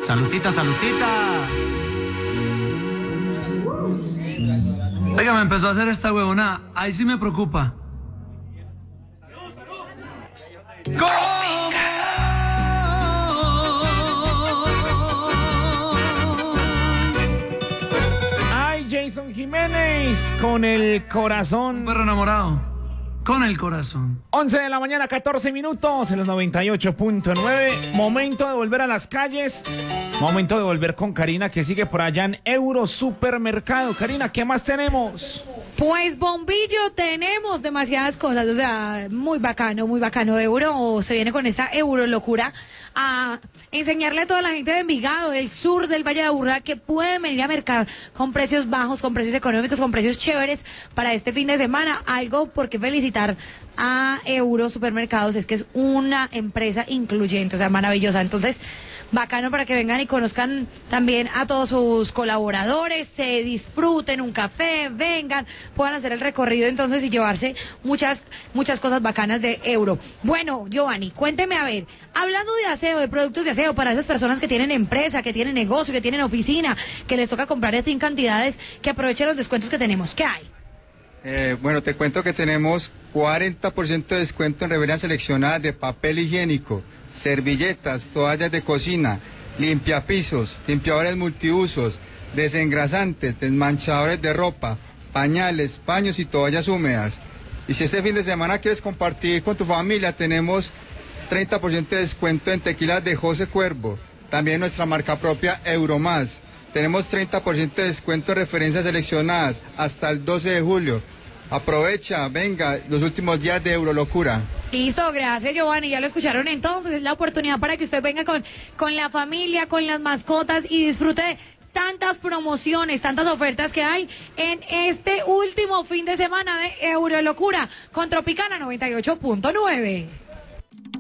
Saludcita, saludcita. Oiga, me empezó a hacer esta huevona. Ahí sí me preocupa. Ay, Jason Jiménez, con el corazón. Un perro enamorado. Con el corazón. 11 de la mañana, 14 minutos, en los 98.9. Momento de volver a las calles. Momento de volver con Karina, que sigue por allá en Euro Supermercado. Karina, ¿qué más tenemos? Pues bombillo, tenemos demasiadas cosas, o sea, muy bacano, Euro se viene con esta Euro locura a enseñarle a toda la gente de Envigado, del sur del Valle de Aburrá, que pueden venir a mercar con precios bajos, con precios económicos, con precios chéveres para este fin de semana. Algo por qué felicitar a Euro Supermercados es que es una empresa incluyente, o sea, maravillosa. Entonces, bacano para que vengan y conozcan también a todos sus colaboradores, se disfruten un café, vengan, puedan hacer el recorrido entonces y llevarse muchas cosas bacanas de Euro. Bueno, Giovanni, cuénteme a ver, hablando de aseo, de productos de aseo para esas personas que tienen empresa, que tienen negocio, que tienen oficina, que les toca comprar así en cantidades, que aprovechen los descuentos que tenemos. ¿Qué hay? Bueno, te cuento que tenemos 40% de descuento en reverencias seleccionadas de papel higiénico, servilletas, toallas de cocina, limpiapisos, limpiadores multiusos, desengrasantes, desmanchadores de ropa, pañales, paños y toallas húmedas. Y si este fin de semana quieres compartir con tu familia, tenemos 30% de descuento en tequilas de José Cuervo, también nuestra marca propia Euromás. Tenemos 30% de descuento en referencias seleccionadas hasta el 12 de julio. Aprovecha, venga, los últimos días de Eurolocura. Listo, gracias Giovanni, ya lo escucharon entonces, es la oportunidad para que usted venga con la familia, con las mascotas y disfrute de tantas promociones, tantas ofertas que hay en este último fin de semana de Eurolocura con Tropicana 98.9.